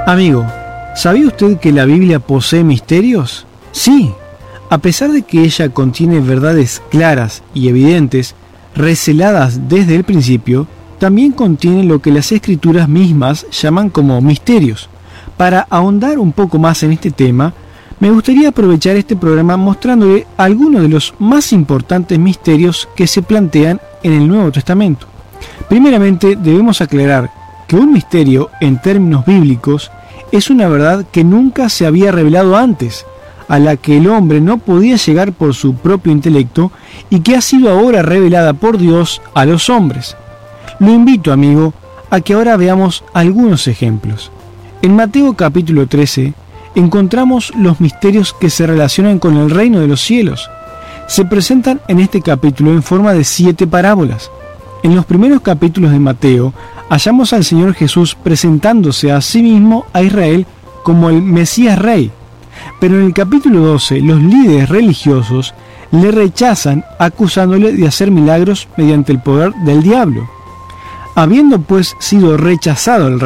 Amigo, ¿sabía usted que la Biblia posee misterios? Sí, a pesar de que ella contiene verdades claras y evidentes, receladas desde el principio, también contiene lo que las Escrituras mismas llaman como misterios. Para ahondar un poco más en este tema, me gustaría aprovechar este programa mostrándole algunos de los más importantes misterios que se plantean en el Nuevo Testamento. Primeramente, debemos aclarar que un misterio, en términos bíblicos, es una verdad que nunca se había revelado antes, a la que el hombre no podía llegar por su propio intelecto y que ha sido ahora revelada por Dios a los hombres. Lo invito, amigo, a que ahora veamos algunos ejemplos. En Mateo capítulo 13 encontramos los misterios que se relacionan con el reino de los cielos. Se presentan en este capítulo en forma de 7 parábolas. En los primeros capítulos de Mateo hallamos al Señor Jesús presentándose a sí mismo a Israel como el Mesías Rey. Pero en el capítulo 12 los líderes religiosos le rechazan acusándole de hacer milagros mediante el poder del diablo. Habiendo pues sido rechazado el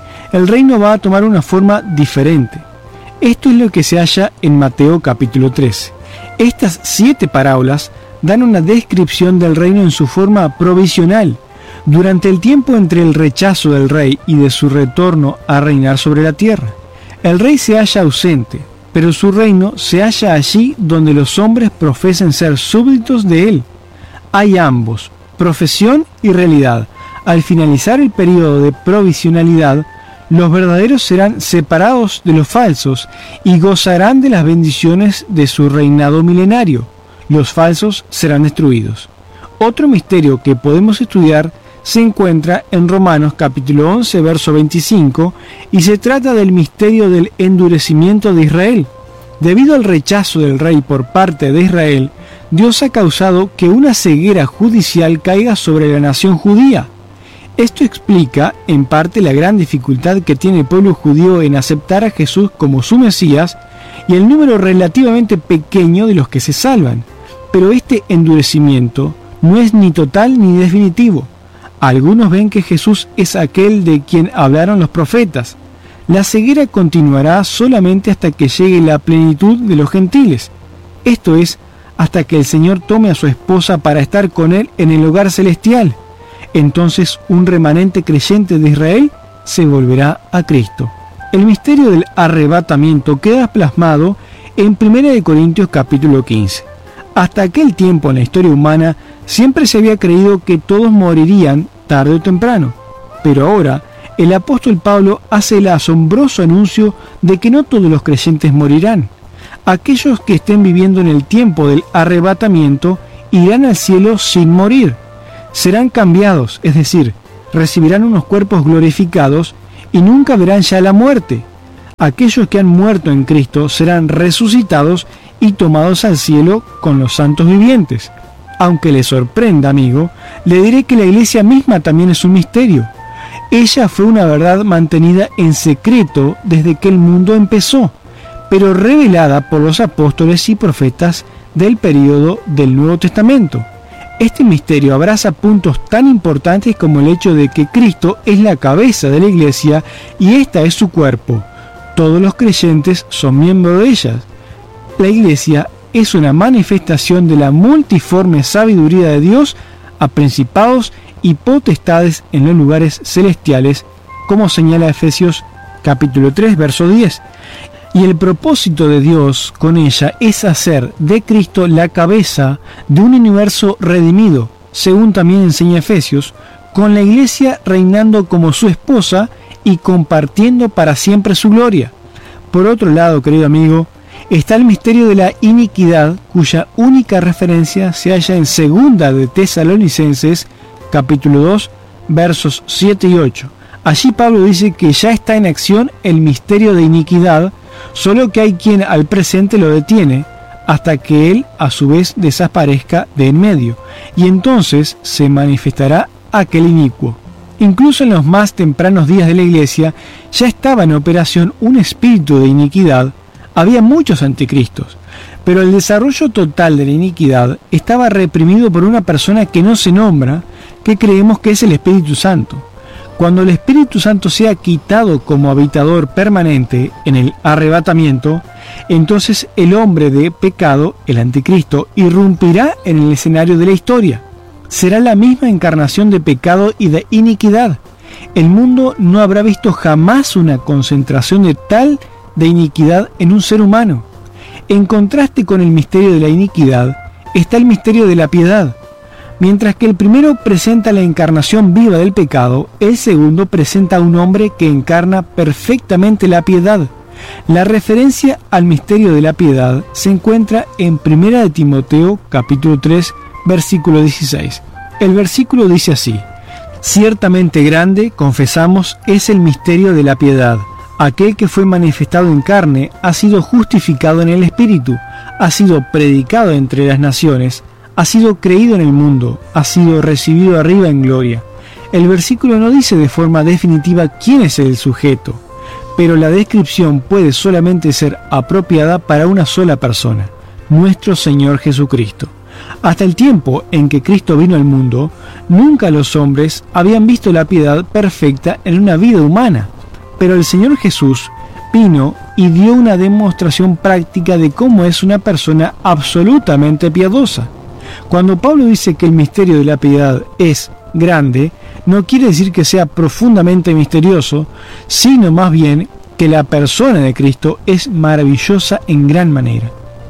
reino va a tomar una forma diferente. Esto es lo que se halla en Mateo capítulo 13. Estas 7 parábolas dan una descripción del reino en su forma provisional, durante el tiempo entre el rechazo del rey y de su retorno a reinar sobre la tierra. El rey se halla ausente, pero su reino se halla allí donde los hombres profesen ser súbditos de él. Hay ambos, profesión y realidad. Al finalizar el período de provisionalidad, los verdaderos serán separados de los falsos y gozarán de las bendiciones de su reinado milenario. Los falsos serán destruidos. Otro misterio que podemos estudiar se encuentra en Romanos capítulo 11, verso 25, y se trata del misterio del endurecimiento de Israel. Debido al rechazo del rey por parte de Israel, Dios ha causado que una ceguera judicial caiga sobre la nación judía. Esto explica, en parte, la gran dificultad que tiene el pueblo judío en aceptar a Jesús como su Mesías y el número relativamente pequeño de los que se salvan. Pero este endurecimiento no es ni total ni definitivo. Algunos ven que Jesús es aquel de quien hablaron los profetas. La ceguera continuará solamente hasta que llegue la plenitud de los gentiles. Esto es, hasta que el Señor tome a su esposa para estar con él en el hogar celestial. Entonces un remanente creyente de Israel se volverá a Cristo. El misterio del arrebatamiento queda plasmado en 1 Corintios capítulo 15. Hasta aquel tiempo en la historia humana siempre se había creído que todos morirían tarde o temprano. Pero ahora el apóstol Pablo hace el asombroso anuncio de que no todos los creyentes morirán. Aquellos que estén viviendo en el tiempo del arrebatamiento irán al cielo sin morir. Serán cambiados, es decir, recibirán unos cuerpos glorificados y nunca verán ya la muerte. Aquellos que han muerto en Cristo serán resucitados y tomados al cielo con los santos vivientes. Aunque le sorprenda, amigo, le diré que la iglesia misma también es un misterio. Ella fue una verdad mantenida en secreto desde que el mundo empezó, pero revelada por los apóstoles y profetas del período del Nuevo Testamento. Este misterio abraza puntos tan importantes como el hecho de que Cristo es la cabeza de la iglesia y ésta es su cuerpo. Todos los creyentes son miembros de ella. La iglesia es una manifestación de la multiforme sabiduría de Dios a principados y potestades en los lugares celestiales, como señala Efesios capítulo 3, verso 10. Y el propósito de Dios con ella es hacer de Cristo la cabeza de un universo redimido, según también enseña Efesios, con la iglesia reinando como su esposa y compartiendo para siempre su gloria. Por otro lado, querido amigo, está el misterio de la iniquidad, cuya única referencia se halla en 2 de Tesalonicenses, capítulo 2, versos 7 y 8. Allí Pablo dice que ya está en acción el misterio de iniquidad, solo que hay quien al presente lo detiene, hasta que él a su vez desaparezca de en medio, y entonces se manifestará aquel inicuo. Incluso en los más tempranos días de la iglesia ya estaba en operación un espíritu de iniquidad. Había muchos anticristos, pero el desarrollo total de la iniquidad estaba reprimido por una persona que no se nombra, que creemos que es el Espíritu Santo. Cuando el Espíritu Santo sea quitado como habitador permanente en el arrebatamiento, entonces el hombre de pecado, el anticristo, irrumpirá en el escenario de la historia. Será la misma encarnación de pecado y de iniquidad. El mundo no habrá visto jamás una concentración de tal de iniquidad en un ser humano. En contraste con el misterio de la iniquidad, está el misterio de la piedad. Mientras que el primero presenta la encarnación viva del pecado, el segundo presenta a un hombre que encarna perfectamente la piedad. La referencia al misterio de la piedad se encuentra en 1 de Timoteo, capítulo 3, versículo 16. El versículo dice así: ciertamente grande, confesamos, es el misterio de la piedad. Aquel que fue manifestado en carne ha sido justificado en el Espíritu, ha sido predicado entre las naciones, ha sido creído en el mundo, ha sido recibido arriba en gloria. El versículo no dice de forma definitiva quién es el sujeto, pero la descripción puede solamente ser apropiada para una sola persona, nuestro Señor Jesucristo. Hasta el tiempo en que Cristo vino al mundo, nunca los hombres habían visto la piedad perfecta en una vida humana, pero el Señor Jesús vino y dio una demostración práctica de cómo es una persona absolutamente piadosa. Cuando Pablo dice que el misterio de la piedad es grande, no quiere decir que sea profundamente misterioso, sino más bien que la persona de Cristo es maravillosa en gran manera.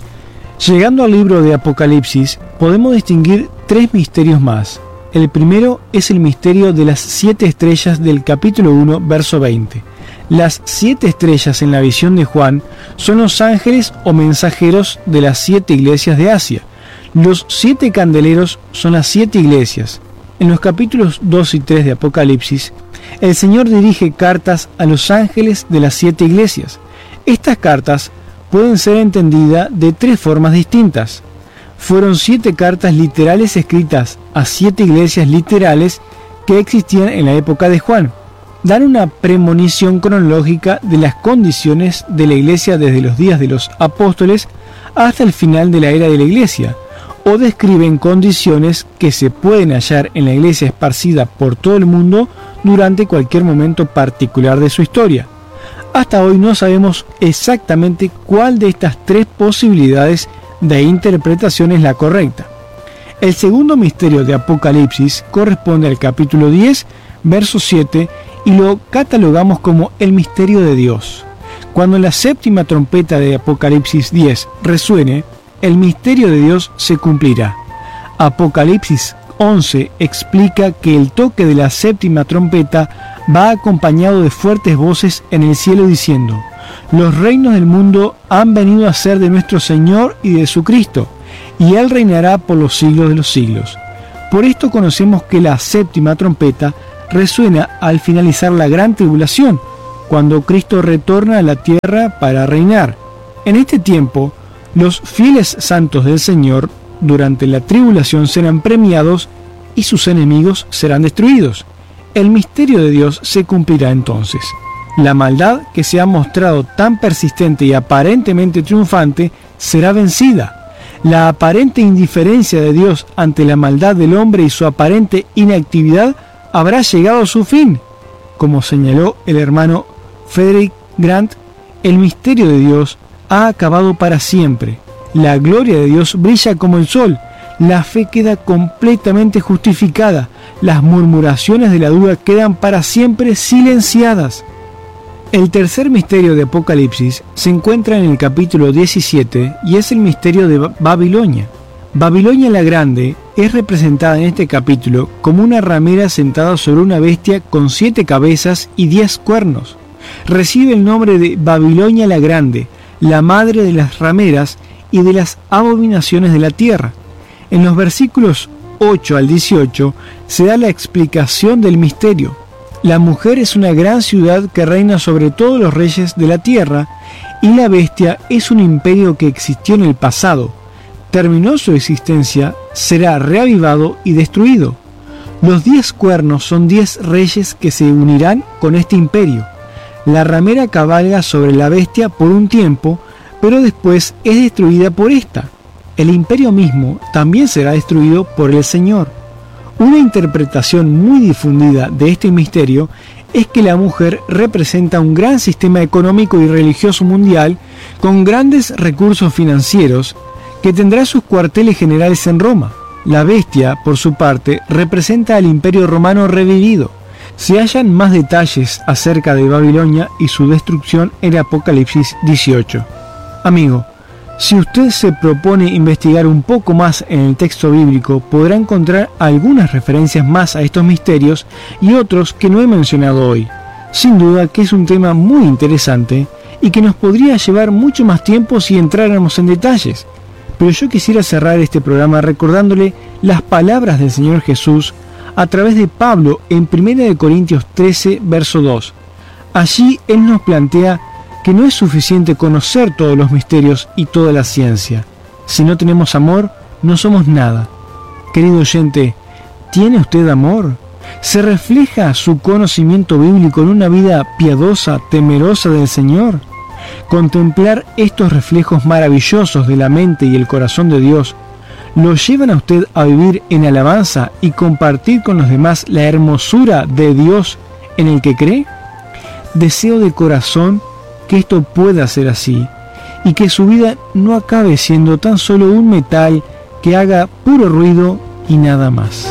Llegando al libro de Apocalipsis, podemos distinguir tres misterios más. El primero es el misterio de las 7 estrellas del capítulo 1, verso 20. Las 7 estrellas en la visión de Juan son los ángeles o mensajeros de las 7 iglesias de Asia. Los 7 candeleros son las 7 iglesias. En los capítulos 2 y 3 de Apocalipsis, el Señor dirige cartas a los ángeles de las 7 iglesias. Estas cartas pueden ser entendidas de 3 formas distintas. Fueron 7 cartas literales escritas a 7 iglesias literales que existían en la época de Juan. Dan una premonición cronológica de las condiciones de la iglesia desde los días de los apóstoles hasta el final de la era de la iglesia, o describen condiciones que se pueden hallar en la iglesia esparcida por todo el mundo durante cualquier momento particular de su historia. Hasta hoy no sabemos exactamente cuál de estas 3 posibilidades de interpretación es la correcta. El segundo misterio de Apocalipsis corresponde al capítulo 10, verso 7, y lo catalogamos como el misterio de Dios. Cuando la séptima trompeta de Apocalipsis 10 resuene, el misterio de Dios se cumplirá. Apocalipsis 11 explica que el toque de la séptima trompeta va acompañado de fuertes voces en el cielo diciendo: los reinos del mundo han venido a ser de nuestro Señor y de su Cristo, y Él reinará por los siglos de los siglos. Por esto conocemos que la séptima trompeta resuena al finalizar la gran tribulación, cuando Cristo retorna a la tierra para reinar. En este tiempo, los fieles santos del Señor durante la tribulación serán premiados y sus enemigos serán destruidos. El misterio de Dios se cumplirá entonces. La maldad que se ha mostrado tan persistente y aparentemente triunfante será vencida. La aparente indiferencia de Dios ante la maldad del hombre y su aparente inactividad habrá llegado a su fin. Como señaló el hermano Frederick Grant, el misterio de Dios ha acabado para siempre. La gloria de Dios brilla como el sol. La fe queda completamente justificada. Las murmuraciones de la duda quedan para siempre silenciadas. El tercer misterio de Apocalipsis se encuentra en el capítulo 17 y es el misterio de Babilonia. Babilonia la Grande es representada en este capítulo como una ramera sentada sobre una bestia con 7 cabezas y 10 cuernos. Recibe el nombre de Babilonia la Grande, la madre de las rameras y de las abominaciones de la tierra. En los versículos 8 al 18 se da la explicación del misterio. La mujer es una gran ciudad que reina sobre todos los reyes de la tierra, y la bestia es un imperio que existió en el pasado. Terminó su existencia, será reavivado y destruido. Los 10 cuernos son 10 reyes que se unirán con este imperio. La ramera cabalga sobre la bestia por un tiempo, pero después es destruida por esta. El imperio mismo también será destruido por el Señor. Una interpretación muy difundida de este misterio es que la mujer representa un gran sistema económico y religioso mundial con grandes recursos financieros que tendrá sus cuarteles generales en Roma. La bestia, por su parte, representa al Imperio Romano revivido. Se hallan más detalles acerca de Babilonia y su destrucción en Apocalipsis 18. Amigo, si usted se propone investigar un poco más en el texto bíblico, podrá encontrar algunas referencias más a estos misterios y otros que no he mencionado hoy. Sin duda que es un tema muy interesante y que nos podría llevar mucho más tiempo si entráramos en detalles. Pero yo quisiera cerrar este programa recordándole las palabras del Señor Jesús a través de Pablo en 1 Corintios 13, verso 2. Allí Él nos plantea que no es suficiente conocer todos los misterios y toda la ciencia. Si no tenemos amor, no somos nada. Querido oyente, ¿tiene usted amor? ¿Se refleja su conocimiento bíblico en una vida piadosa, temerosa del Señor? Contemplar estos reflejos maravillosos de la mente y el corazón de Dios lo llevan a usted a vivir en alabanza y compartir con los demás la hermosura de Dios en el que cree. Deseo de corazón que esto pueda ser así y que su vida no acabe siendo tan solo un metal que haga puro ruido y nada más.